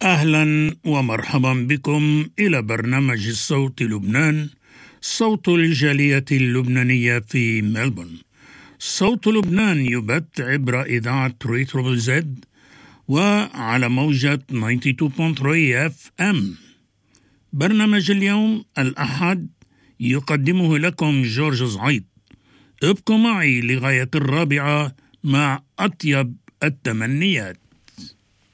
أهلا ومرحبا بكم إلى برنامج الصوت لبنان، صوت الجالية اللبنانية في ملبورن. صوت لبنان يبث عبر إذاعة ريتروبل زد وعلى موجة 92.3 FM. برنامج اليوم الأحد يقدمه لكم جورج زعيط. ابقوا معي لغاية 4 مع أطيب التمنيات.